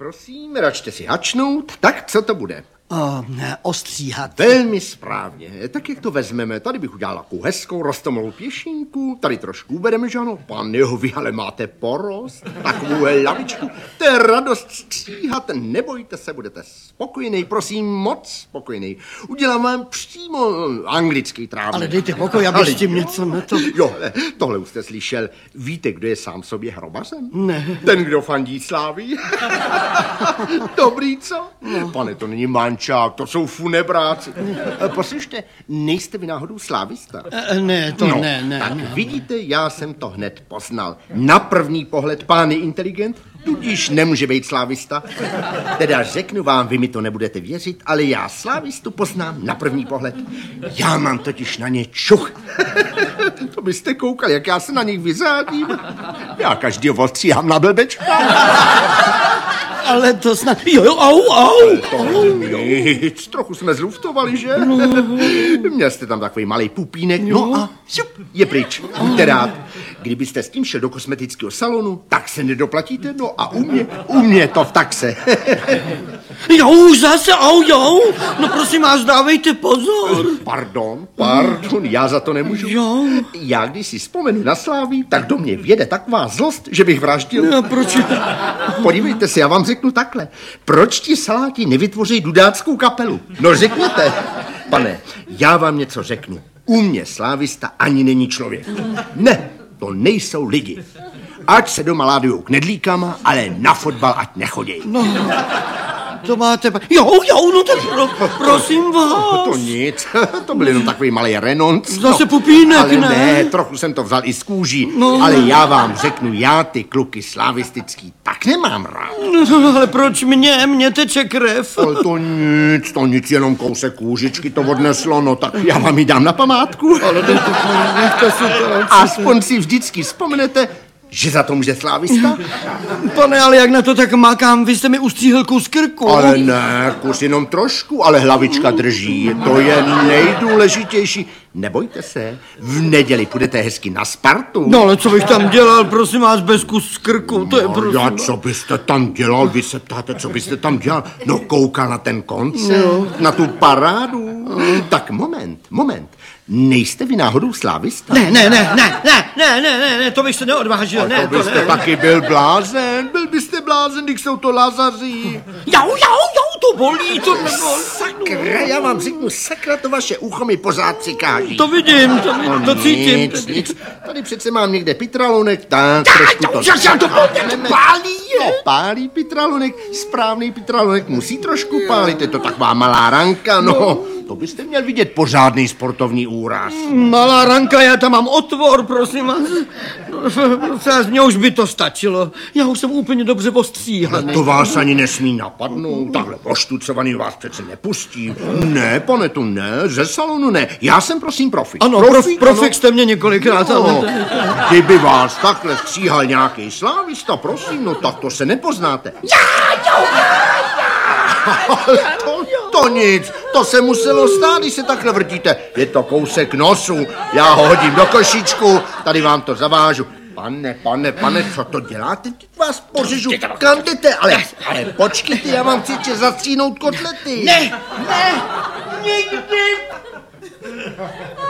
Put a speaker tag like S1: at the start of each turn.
S1: prosím, račte si hačnout. Tak, co to bude?
S2: Ostříhat.
S1: Velmi správně. Tak jak to vezmeme? Tady bych udělal takovou hezkou rostomilou pěšinku. Tady trošku ubereme, že ano? Pane jeho, vy ale máte porost. Takovou lavičku. To je radost stříhat. Nebojte se, budete spokojený. Prosím, moc spokojený. Udělám vám přímo anglický trávník.
S2: Ale dejte pokoj, aby s tím něco na to...
S1: Jo, tohle už jste slyšel. Víte, kdo je sám sobě hrobařem?
S2: Ne.
S1: Ten, kdo fandí Slávii. Dobrý, co? No. Pane, to není mančák, to jsou funebráci. Poslyšte, nejste vy náhodou slávista?
S2: Ne, to
S1: no,
S2: ne.
S1: Tak vidíte, já jsem to hned poznal. Na první pohled pán je inteligent, tudíž nemůže být slávista. Teda řeknu vám, vy mi to nebudete věřit, ale já slávistu poznám na první pohled. Já mám totiž na ně čuch. To byste koukali, jak já se na nich vyřádím. Já každýho ostříhám na blbečka.
S2: Ale to snad... Jo, au.
S1: To nic, trochu jsme zluftovali, že? Měl jste tam takový malý pupínek, no a šup, je pryč. Buďte rád. Kdybyste s tím šel do kosmetického salonu, tak se nedoplatíte, no a u mě to v taxe.
S2: Jo, zase, jo. No prosím vás, dávejte pozor.
S1: Pardon, já za to nemůžu.
S2: Jo.
S1: Já když si vzpomenu na Slávii, tak do mě vjede taková zlost, že bych vraždil.
S2: No, proč?
S1: Podívejte se, já vám řeknu takhle. Proč ti saláti nevytvoří dudáckou kapelu? No řekněte. Pane, já vám něco řeknu. U mě slávista ani není člověk. Ne, to nejsou lidi. Ať se doma ládujou knedlíkama, ale na fotbal ať nechoděj.
S2: No, to máte... Jo, no tak prosím vás.
S1: To nic, to byl jenom takový malý renonc.
S2: Zase pupínek,
S1: ale
S2: ne?
S1: Ne, trochu jsem to vzal i z kůží. No. Ale já vám řeknu, já ty kluky slavistický tak nemám rád.
S2: No, ale proč mě teče krev?
S1: Ale to nic, jenom kousek kůžičky to odneslo, no tak já vám ji dám na památku.
S2: Ale nechte si to.
S1: Aspoň si vždycky vzpomenete, že za to může slávista?
S2: Pane, ale jak na to tak makám, vy jste mi ustříhl kus krku.
S1: Ale ne, kus jenom trošku, ale hlavička drží, to je nejdůležitější. Nebojte se, v neděli půjdete hezky na Spartu.
S2: No ale co bych tam dělal, prosím vás, bez kus krku, to je prosím.
S1: Já, co byste tam dělal, vy se ptáte, co byste tam dělal? No koukal na ten koncert, na tu parádu. Tak moment. Nejste vy náhodou slávista?
S2: Ne, to bych se neodvážil.
S1: To byste taky byl blázen, když jsou to Lazaři.
S2: Jau, to bolí, to nebolí.
S1: Sakra, já vám řeknu, sakra, to vaše ucho mi pořád cikáží.
S2: To vidím, to cítím.
S1: Nic. Tady přece mám někde pitralonek, tak trošku to...
S2: To pálí.
S1: No, pálí pitralonek, správný pitralonek musí trošku pálit, je to taková malá ranka, no. To byste měl vidět pořádný sportovní úraz.
S2: Malá ranka, já tam mám otvor, prosím vás. Mně už by to stačilo. Já už jsem úplně dobře ostříhaný.
S1: To vás ani nesmí napadnout. Takhle poštucovaný vás přece nepustí. Ne, pane, tu ne, ze salonu ne. Já jsem prosím profik.
S2: Ano, profik jste mě několikrát.
S1: No, kdyby vás takhle stříhal nějaký slávista, prosím, no tak to se nepoznáte. To nic, to se muselo stát, když se takhle vrtíte. Je to kousek nosu, já ho hodím do košičku, tady vám to zavážu. Pane, co to děláte? Vás pořežu, kam jdete? Ale počkejte, já vám chci zastříhnout kotlety.
S2: Ne, nikdy.